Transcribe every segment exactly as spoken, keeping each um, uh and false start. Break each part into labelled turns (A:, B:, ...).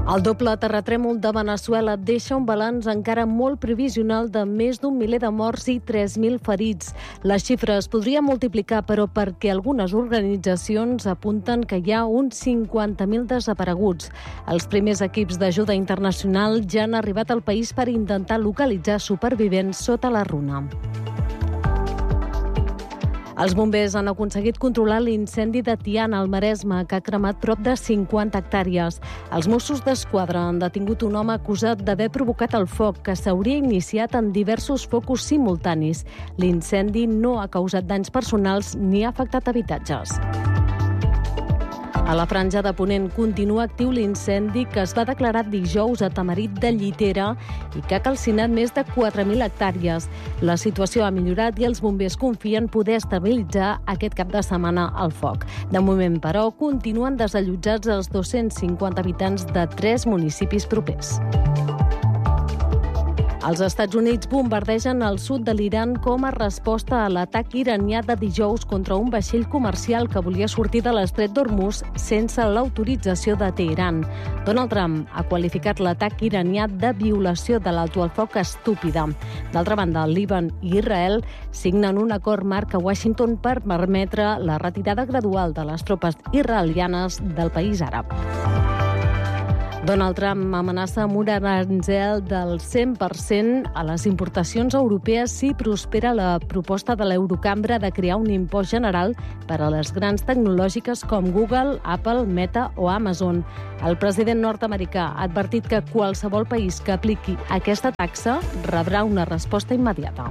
A: El doble terratrèmol de Veneçuela deixa un balanç encara molt previsional de més d'un miler de morts i tres mil ferits. La xifra es podria multiplicar, però perquè algunes organitzacions apunten que hi ha uns cinquanta mil desapareguts. Els primers equips d'ajuda internacional ja han arribat al país per intentar localitzar supervivents sota la runa. Els bombers han aconseguit controlar l'incendi de Tiana, al Maresme, que ha cremat prop de cinquanta hectàrees. Els Mossos d'Esquadra han detingut un home acusat d'haver provocat el foc, que s'hauria iniciat en diversos focus simultanis. L'incendi no ha causat danys personals ni ha afectat habitatges. A la Franja de Ponent continua actiu l'incendi que es va declarar dijous a Tamarit de Llitera i que ha calcinat més de quatre mil hectàrees. La situació ha millorat i els bombers confien poder estabilitzar aquest cap de setmana el foc. De moment, però, continuen desallotjats els dos-cents cinquanta habitants de tres municipis propers. Els Estats Units bombardegen el sud de l'Iran com a resposta a l'atac iranià de dijous contra un vaixell comercial que volia sortir de l'estret d'Hormuz sense l'autorització de Teheran. Donald Trump ha qualificat l'atac iranià de violació de l'alto el foc estúpida. D'altra banda, el Líban i Israel signen un acord marc a Washington per permetre la retirada gradual de les tropes israelianes del país àrab. Donald Trump amenaça amb un aranzel del cent per cent a les importacions europees si prospera la proposta de l'Eurocambra de crear un impost general per a les grans tecnològiques com Google, Apple, Meta o Amazon. El president nord-americà ha advertit que qualsevol país que apliqui aquesta taxa rebrà una resposta immediata.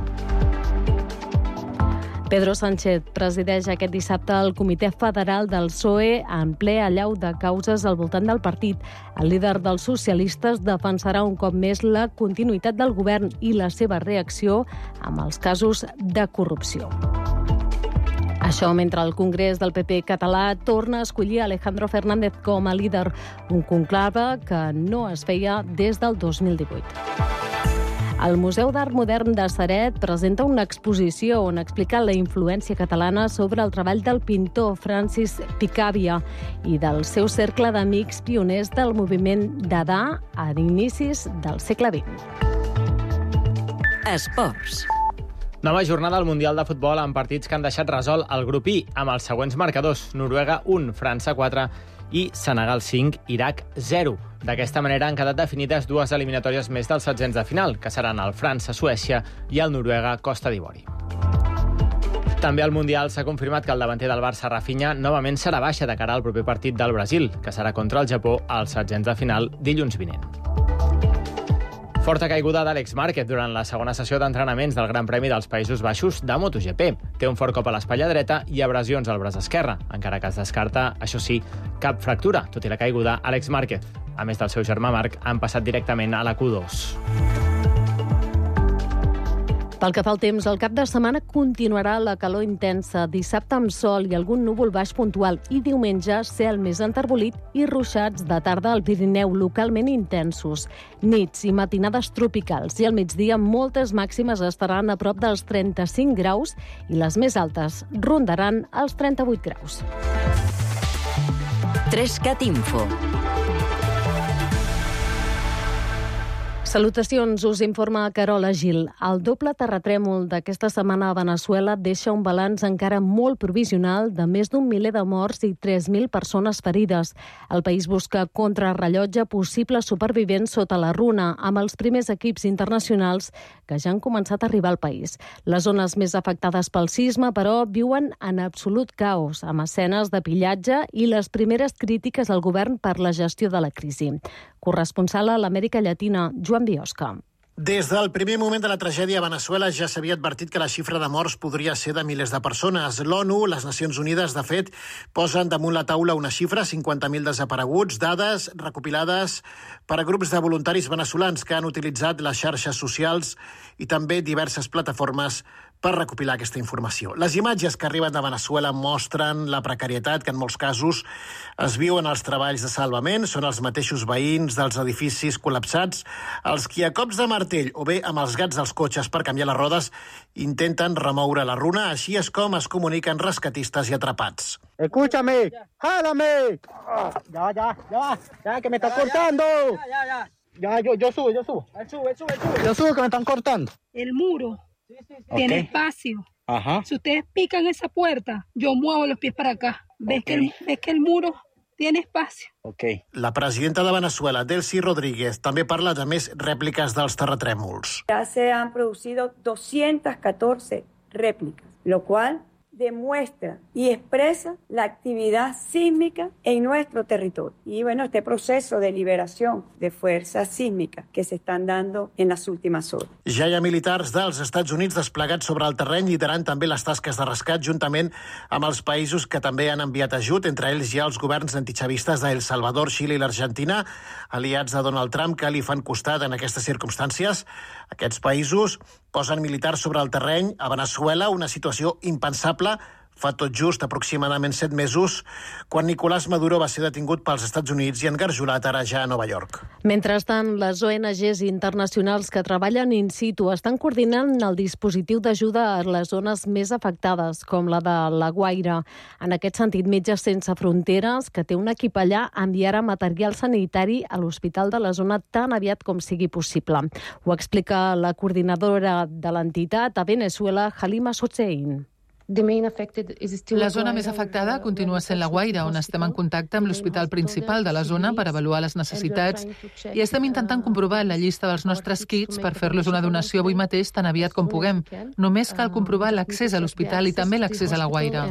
A: Pedro Sánchez presideix aquest dissabte el Comitè Federal del P S O E en ple allau de causes al voltant del partit. El líder dels socialistes defensarà un cop més la continuïtat del govern i la seva reacció amb els casos de corrupció. Això mentre el Congrés del P P català torna a escollir Alejandro Fernández com a líder, un conclave que no es feia des del dos mil divuit. El Museu d'Art Modern de Ceret presenta una exposició on explica la influència catalana sobre el treball del pintor Francis Picabia i del seu cercle d'amics pioners del moviment Dada a inicis del segle vint.
B: Esports.
C: Nova jornada al Mundial de Futbol amb partits que han deixat resolt el grup I amb els següents marcadors: Noruega un, França quatre i Senegal cinc, Iraq zero. D'aquesta manera han quedat definides dues eliminatòries més dels setzents de final, que seran el França-Suècia i el Noruega-Costa d'Ivori. També al Mundial s'ha confirmat que el davanter del Barça, Rafinha, novament serà baixa de cara al proper partit del Brasil, que serà contra el Japó als setzents de final dilluns vinent. Forta caiguda d'Àlex Márquez durant la segona sessió d'entrenaments del Gran Premi dels Països Baixos de MotoGP. Té un fort cop a l'espatlla dreta i abrasions al braç esquerre, encara que es descarta, això sí, cap fractura. Tot i la caiguda, Àlex Márquez, a més del seu germà Marc, han passat directament a la Q dos.
A: Pel que fa al temps, el cap de setmana continuarà la calor intensa, dissabte amb sol i algun núvol baix puntual i diumenge cel més enterbolit i ruixats de tarda al Pirineu localment intensos. Nits i matinades tropicals i al migdia moltes màximes estaran a prop dels trenta-cinc graus i les més altes rondaran els trenta-vuit graus.
B: Trescat Info.
A: Salutacions, us informa Carola Gil. El doble terratrèmol d'aquesta setmana a Veneçuela deixa un balanç encara molt provisional de més d'un miler de morts i tres mil persones ferides. El país busca contrarrellotge possibles supervivents sota la runa, amb els primers equips internacionals que ja han començat a arribar al país. Les zones més afectades pel sisme, però, viuen en absolut caos, amb escenes de pillatge i les primeres crítiques al govern per la gestió de la crisi. Corresponsal a l'Amèrica Llatina, Joan Biosca.
D: Des del primer moment de la tragèdia a Veneçuela ja s'havia advertit que la xifra de morts podria ser de milers de persones. L'ONU, les Nacions Unides, de fet, posen damunt la taula una xifra, cinquanta mil desapareguts, dades recopilades per a grups de voluntaris veneçolans que han utilitzat les xarxes socials i també diverses plataformes per recopilar aquesta informació. Les imatges que arriben de Veneçuela mostren la precarietat que en molts casos es viuen als treballs de salvament. Són els mateixos veïns dels edificis col·lapsats els qui a cops de martell o bé amb els gats dels cotxes per canviar les rodes intenten remoure la runa. Així és com es comuniquen rescatistes i atrapats.
B: Escúchame, jálame. Ya, ya, ya, ya, que me está cortando. Ya, ya, ya. Ya, yo, yo subo, yo subo. Él sube, él sube, él sube. Yo subo, que me están cortando.
E: El muro sí, sí, sí. tiene okay. espacio.
B: Ajá.
E: Si ustedes pican esa puerta, yo muevo los pies para acá. ¿Ves, okay. que, el, ves que el muro tiene espacio?
D: Okay. La presidenta de Venezuela, Delcy Rodríguez, també parla de més rèpliques dels terratrèmols.
F: Ya se han producido doscientas catorce réplicas, lo cual demuestra y expresa la actividad sísmica en nuestro territorio. Y bueno, este proceso de liberación de fuerzas sísmicas que se están dando en las últimas horas.
D: Ja hi ha militars dels Estats Units desplegats sobre el terreny, liderant també les tasques de rescat, juntament amb els països que també han enviat ajut. Entre ells hi ha els governs antichavistes d'El Salvador, Xile i l'Argentina, aliats de Donald Trump, que li fan costat en aquestes circumstàncies. Aquests països posen militars sobre el terreny. A Veneçuela, una situació impensable fa tot just aproximadament set mesos, quan Nicolás Maduro va ser detingut pels Estats Units i engarjolat ara ja a Nova York.
A: Mentrestant, les O N Ges internacionals que treballen in situ estan coordinant el dispositiu d'ajuda a les zones més afectades, com la de La Guaira. En aquest sentit, Metges Sense Fronteres, que té un equip allà, enviarà material sanitari a l'hospital de la zona tan aviat com sigui possible. Ho explica la coordinadora de l'entitat a Veneçuela, Halima Sotsein.
G: La zona més afectada continua sent La Guaira, on estem en contacte amb l'hospital principal de la zona per avaluar les necessitats i estem intentant comprovar la llista dels nostres kits per fer-los una donació avui mateix tan aviat com puguem. Només cal comprovar l'accés a l'hospital i també l'accés a La Guaira.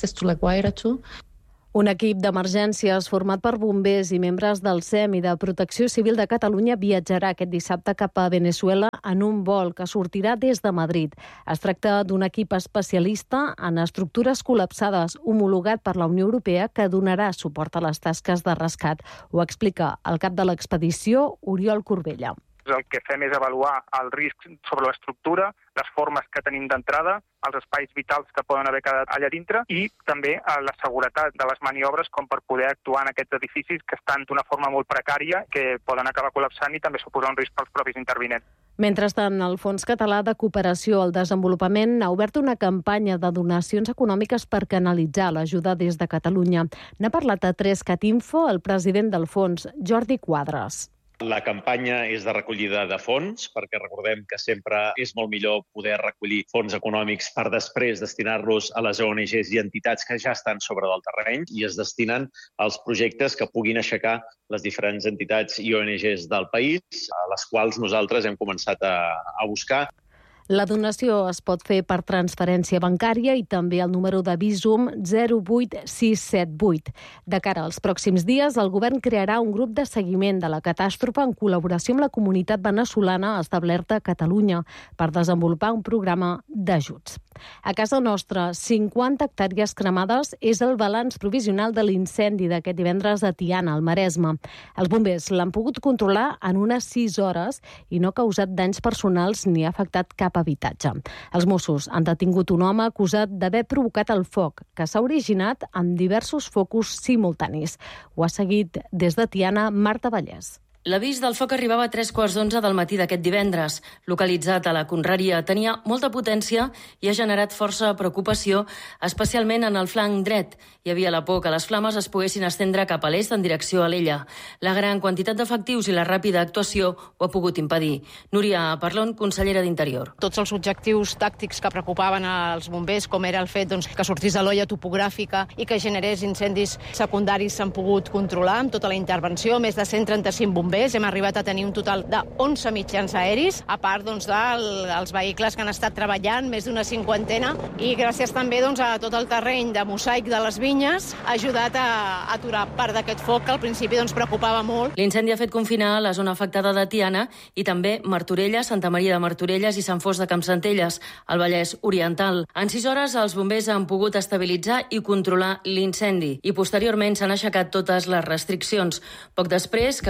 A: Un equip d'emergències format per bombers i membres del S E M i de Protecció Civil de Catalunya viatjarà aquest dissabte cap a Veneçuela en un vol que sortirà des de Madrid. Es tracta d'un equip especialista en estructures col·lapsades homologat per la Unió Europea que donarà suport a les tasques de rescat. Ho explica el cap de l'expedició, Oriol Corbella.
H: El que fem és avaluar el risc sobre l'estructura, les formes que tenim d'entrada, els espais vitals que poden haver quedat allà dintre i també la seguretat de les maniobres com per poder actuar en aquests edificis que estan d'una forma molt precària, que poden acabar col·lapsant i també suposar un risc pels propis intervinents.
A: Mentrestant, el Fons Català de Cooperació al Desenvolupament ha obert una campanya de donacions econòmiques per canalitzar l'ajuda des de Catalunya. N'ha parlat a tres cat info el president del fons, Jordi Quadras.
I: La campanya és de recollida de fons, perquè recordem que sempre és molt millor poder recollir fons econòmics per després destinar-los a les O N Ges i entitats que ja estan sobre del terreny i es destinen als projectes que puguin aixecar les diferents entitats i O N Ges del país, a les quals nosaltres hem començat a, a buscar.
A: La donació es pot fer per transferència bancària i també el número de Bizum zero vuit sis set vuit. De cara als pròxims dies, el govern crearà un grup de seguiment de la catàstrofe en col·laboració amb la comunitat veneçolana establerta a Catalunya per desenvolupar un programa d'ajuts. A casa nostra, cinquanta hectàrees cremades és el balanç provisional de l'incendi d'aquest divendres a Tiana, al Maresme. Els bombers l'han pogut controlar en unes sis hores i no ha causat danys personals ni ha afectat cap habitatge. Els Mossos han detingut un home acusat d'haver provocat el foc, que s'ha originat amb diversos focus simultanis. Ho ha seguit des de Tiana, Marta Vallès.
J: L'avís del foc arribava a tres quarts d'onze del matí d'aquest divendres. Localitzat a la Conreria, tenia molta potència i ha generat força preocupació, especialment en el flanc dret. Hi havia la por que les flames es poguessin estendre cap a l'est en direcció a l'Ella. La gran quantitat d'efectius i la ràpida actuació ho ha pogut impedir. Núria Parlon, consellera d'Interior.
K: Tots els objectius tàctics que preocupaven als bombers, com era el fet doncs, que sortís de l'olla topogràfica i que generés incendis secundaris, s'han pogut controlar amb tota la intervenció. Més de cent trenta-cinc bombers. Hem arribat a tenir un total de onze mitjans aeris, a part doncs, dels vehicles que han estat treballant, més d'una cinquantena, i gràcies també doncs, a tot el terreny de mosaic de les vinyes ha ajudat a aturar part d'aquest foc que al principi doncs, preocupava molt.
J: L'incendi ha fet confinar la zona afectada de Tiana i també Martorelles, Santa Maria de Martorelles i Sant Fost de Campsentelles, al Vallès Oriental. En sis hores els bombers han pogut estabilitzar i controlar l'incendi i posteriorment s'han aixecat totes les restriccions. Poc després que comencés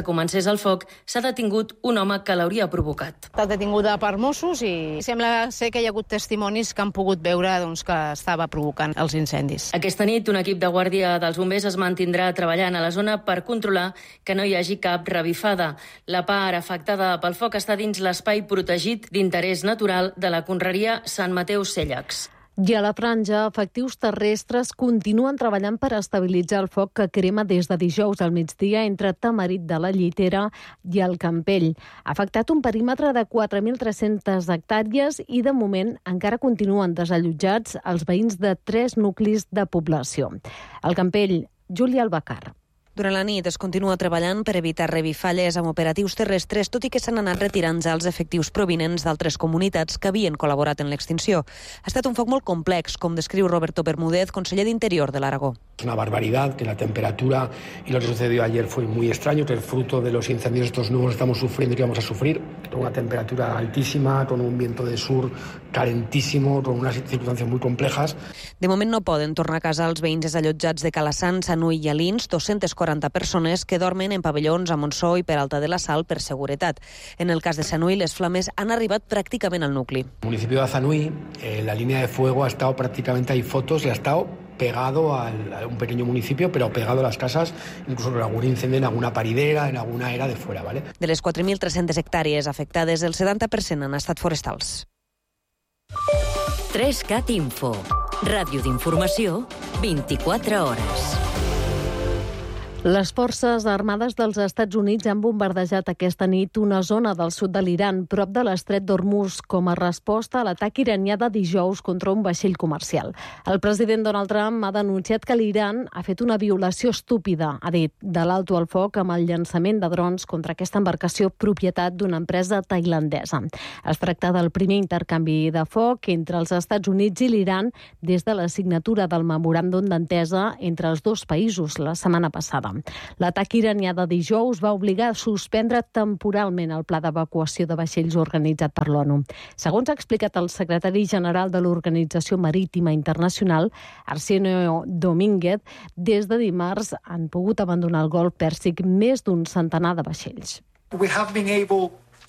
J: al foc, s'ha detingut un home que l'hauria provocat.
K: Està detinguda per Mossos i sembla ser que hi ha hagut testimonis que han pogut veure doncs, que estava provocant els incendis.
J: Aquesta nit, un equip de guàrdia dels bombers es mantindrà treballant a la zona per controlar que no hi hagi cap revifada. La part afectada pel foc està dins l'espai protegit d'interès natural de la conreria Sant Mateu Cèllex.
A: I a la Franja, efectius terrestres continuen treballant per estabilitzar el foc que crema des de dijous al migdia entre Tamarit de la Llitera i el Campell. Ha afectat un perímetre de quatre mil tres-centes hectàrees i, de moment, encara continuen desallotjats els veïns de tres nuclis de població. Al Campell, Júlia Albacar.
L: Durant la nit es continua treballant per evitar revifalles amb operatius terrestres, tot i que s'han anat retirant ja els efectius provinents d'altres comunitats que havien col·laborat en l'extinció. Ha estat un foc molt complex, com descriu Roberto Bermúdez, conseller d'Interior de l'Aragó.
M: Es una barbaridad que la temperatura y lo que sucedió ayer fue muy extraño, que el fruto de los incendios estos nuevos estamos sufriendo y que vamos a sufrir, con una temperatura altísima, con un viento de sur calentísimo, con unas circunstancias muy complejas.
L: De moment no poden tornar a casa els veïns desallotjats de Calassans, Sanui i Alins, dos-centes quaranta persones que dormen en pavellons a Montsó i Peralta de la Sal per seguretat. En el cas de Sanui, les flames han arribat pràcticament al nucli.
M: En el municipio de Azanui, eh, la línea de fuego ha estado prácticamente, hay fotos, y ha estado pegado al, a un pequeño municipio, pero pegado a las casas, incluso con algún incendio en alguna paridera, en alguna era de fuera, ¿vale?
L: De les quatre mil tres-centes hectàrees afectades, el setanta per cent han estat forestals.
N: tres cat Info. Ràdio d'informació, vint-i-quatre hores.
A: Les forces armades dels Estats Units han bombardejat aquesta nit una zona del sud de l'Iran, prop de l'estret d'Hormuz, com a resposta a l'atac iranià de dijous contra un vaixell comercial. El president Donald Trump ha denunciat que l'Iran ha fet una violació estúpida, ha dit, de l'alto al foc amb el llançament de drons contra aquesta embarcació propietat d'una empresa tailandesa. Es tracta del primer intercanvi de foc entre els Estats Units i l'Iran des de la signatura del memoràndum d'entesa entre els dos països la setmana passada. L'atac iranià de dijous va obligar a suspendre temporalment el pla d'evacuació de vaixells organitzat per l'ONU. Segons ha explicat el secretari general de l'Organització Marítima Internacional, Arsenio Domínguez, des de dimarts han pogut abandonar el Golf Pèrsic més d'un centenar de vaixells.
O: We have been able